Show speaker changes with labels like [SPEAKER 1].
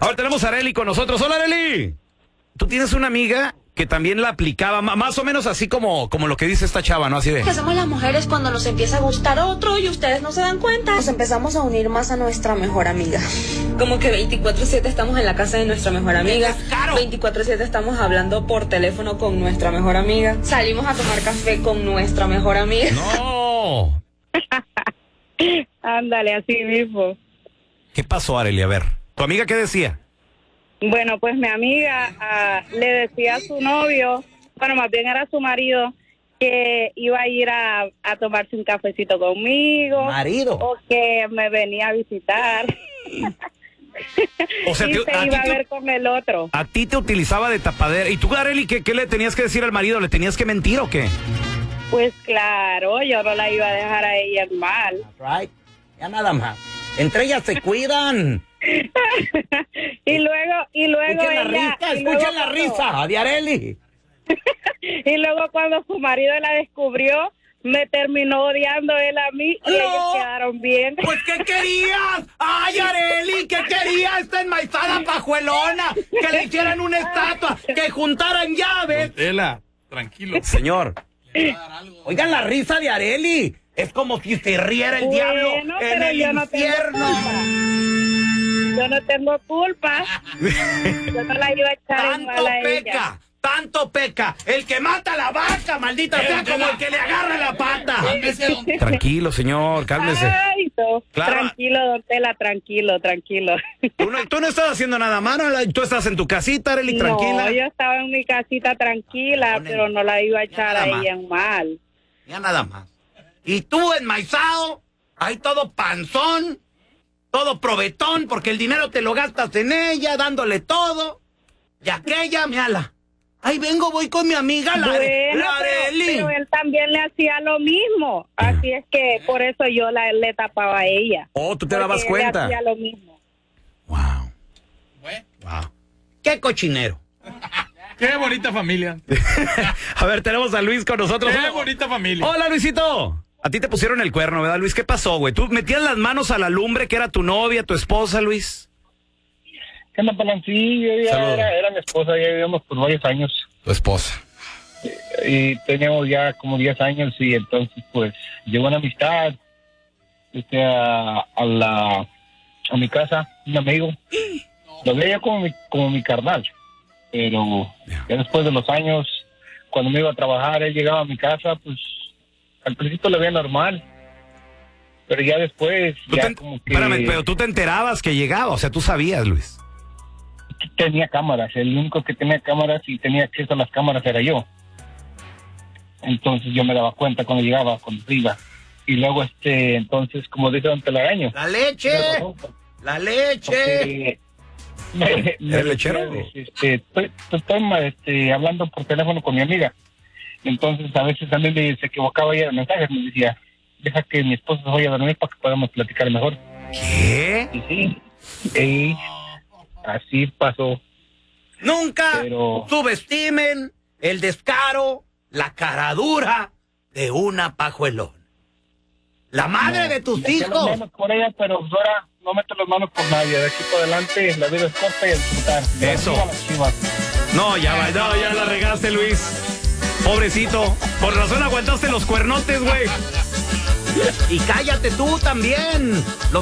[SPEAKER 1] Ahora tenemos a Arely con nosotros. Hola, Arely. Tú tienes una amiga que también la aplicaba, más o menos así como lo que dice esta chava, ¿no? Así de...
[SPEAKER 2] ¿Qué hacemos las mujeres cuando nos empieza a gustar otro y ustedes no se dan cuenta? Nos empezamos a unir más a nuestra mejor amiga. Como que 24/7 estamos en la casa de nuestra mejor amiga. 24/7 estamos hablando por teléfono con nuestra mejor amiga. Salimos a tomar café con nuestra mejor amiga.
[SPEAKER 1] ¡No!
[SPEAKER 3] Ándale, así mismo.
[SPEAKER 1] ¿Qué pasó, Arely? A ver, ¿tu amiga qué decía?
[SPEAKER 3] Bueno, pues mi amiga le decía a su novio, bueno, más bien era su marido, que iba a ir a tomarse un cafecito conmigo.
[SPEAKER 1] ¿Marido?
[SPEAKER 3] O que me venía a visitar.
[SPEAKER 1] O sea,
[SPEAKER 3] y se iba a ver con el otro.
[SPEAKER 1] A ti te utilizaba de tapadera. ¿Y tú, Arely, qué le tenías que decir al marido? ¿Le tenías que mentir o qué?
[SPEAKER 3] Pues claro, yo no la iba a dejar a ella en mal.
[SPEAKER 1] Right. Ya nada más. Entre ellas se cuidan.
[SPEAKER 3] y luego
[SPEAKER 1] Escuchen la risa de Arely.
[SPEAKER 3] Y luego cuando su marido la descubrió, me terminó odiando él a mí y ellos quedaron bien.
[SPEAKER 1] Pues ¿qué querías? Ay, Arely, ¿qué querías? Esta enmaizada pajuelona, que le hicieran una estatua, que juntaran llaves.
[SPEAKER 4] Tela, tranquilo.
[SPEAKER 1] Señor, oigan la risa de Arely. Es como si se riera el diablo en el infierno.
[SPEAKER 3] Yo no tengo culpa. Yo no la iba a echar en mal a ella.
[SPEAKER 1] Tanto peca. El que mata a la vaca, maldita sea, como el que le agarra la pata. Tranquilo, señor, cálmese.
[SPEAKER 3] Ay, no.
[SPEAKER 1] Claro.
[SPEAKER 3] Tranquilo, don Tela, tranquilo.
[SPEAKER 1] Tú no estás haciendo nada malo, tú estás en tu casita, Arely, tranquila.
[SPEAKER 3] No, yo estaba en mi casita tranquila, pero no la iba a echar a ella en mal.
[SPEAKER 1] Ya nada más. Y tú enmaizado, ahí todo panzón, todo provetón, porque el dinero te lo gastas en ella, dándole todo. Y aquella, mírala. Ahí voy con mi amiga, la Arely.
[SPEAKER 3] Pero él también le hacía lo mismo. Así es que por eso yo le tapaba a ella.
[SPEAKER 1] Oh, tú te dabas cuenta.
[SPEAKER 3] Él hacía lo mismo.
[SPEAKER 1] Wow. Qué cochinero.
[SPEAKER 4] Qué bonita familia.
[SPEAKER 1] A ver, tenemos a Luis con nosotros.
[SPEAKER 4] Qué bonita familia.
[SPEAKER 1] Hola, Luisito. A ti te pusieron el cuerno, ¿verdad, Luis? ¿Qué pasó, güey? ¿Tú metías las manos a la lumbre que era tu novia, tu esposa, Luis?
[SPEAKER 5] ¿Qué onda, Palancillo? Era mi esposa, ya vivíamos por varios años.
[SPEAKER 1] Tu esposa.
[SPEAKER 5] Y teníamos ya como 10 años y entonces, pues, llegó una amistad a mi casa, un amigo. Lo veía como mi carnal. Pero ya después de los años, cuando me iba a trabajar, él llegaba a mi casa, pues, al principio lo veía normal. Pero ya después, como que...
[SPEAKER 1] Espérame, pero tú te enterabas que llegaba, o sea, tú sabías, Luis.
[SPEAKER 5] Tenía cámaras, el único que tenía cámaras y tenía acceso a las cámaras era yo. Entonces yo me daba cuenta cuando llegaba, cuando iba. Y luego, entonces, como dice don Telaraño...
[SPEAKER 1] ¡La leche! ¡La leche! ¿El lechero?
[SPEAKER 5] Estoy hablando por teléfono con mi amiga. Entonces, a veces a mí se equivocaba ella de mensajes. Me decía, deja que mi esposo se vaya a dormir para que podamos platicar mejor.
[SPEAKER 1] ¿Qué?
[SPEAKER 5] Y sí. Así pasó.
[SPEAKER 1] Nunca subestimen el descaro, la caradura de una pajuelón. La madre de tus hijos.
[SPEAKER 5] Menos por ella, pero ahora no meto las manos por nadie. De aquí para adelante la vida es corta y el disfrutar.
[SPEAKER 1] Eso. No, ya la regaste, Luis. Pobrecito. Por razón aguantaste los cuernotes, güey. Y cállate tú también. Los